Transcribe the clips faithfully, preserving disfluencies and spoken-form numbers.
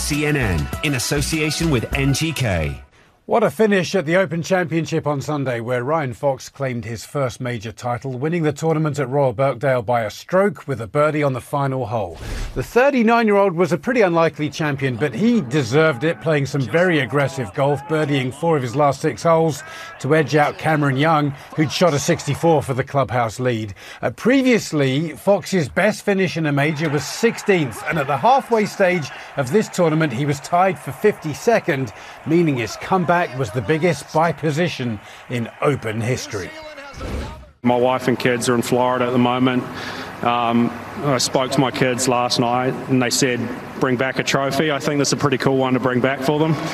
C N N, in association with N G K. What a finish at the Open Championship on Sunday, where Ryan Fox claimed his first major title, winning the tournament at Royal Birkdale by a stroke with a birdie on the final hole. The thirty-nine-year-old was a pretty unlikely champion, but he deserved it, playing some very aggressive golf, birdieing four of his last six holes to edge out Cameron Young, who'd shot a sixty-four for the clubhouse lead. Uh, previously, Fox's best finish in a major was sixteenth, and at the halfway stage of this tournament, he was tied for fifty-second, meaning his comeback was the biggest by position in Open history. My wife and kids are in Florida at the moment. Um, I spoke to my kids last night and they said, bring back a trophy. I think this is a pretty cool one to bring back for them.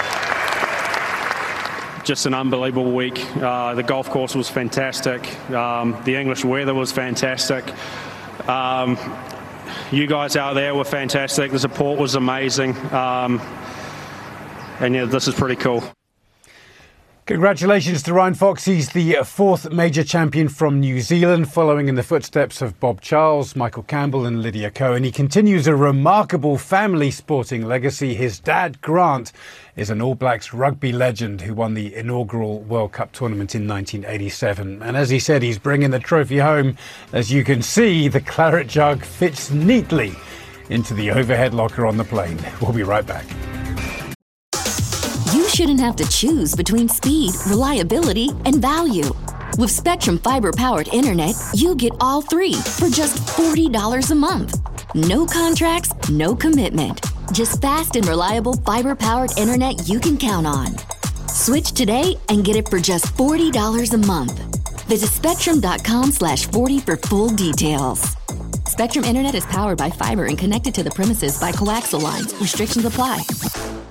Just an unbelievable week. Uh, the golf course was fantastic. Um, the English weather was fantastic. Um, you guys out there were fantastic. The support was amazing. Um, And yeah, this is pretty cool. Congratulations to Ryan Fox. He's the fourth major champion from New Zealand, following in the footsteps of Bob Charles, Michael Campbell and Lydia Ko. And he continues a remarkable family sporting legacy. His dad, Grant, is an All Blacks rugby legend who won the inaugural World Cup tournament in nineteen eighty-seven. And as he said, he's bringing the trophy home. As you can see, the claret jug fits neatly into the overhead locker on the plane. We'll be right back. You shouldn't have to choose between speed, reliability, and value. With Spectrum Fiber-powered internet, you get all three for just forty dollars a month. No contracts, no commitment. Just fast and reliable fiber-powered internet you can count on. Switch today and get it for just forty dollars a month. Visit spectrum.com slash 40 for full details. Spectrum Internet is powered by fiber and connected to the premises by coaxial lines. Restrictions apply.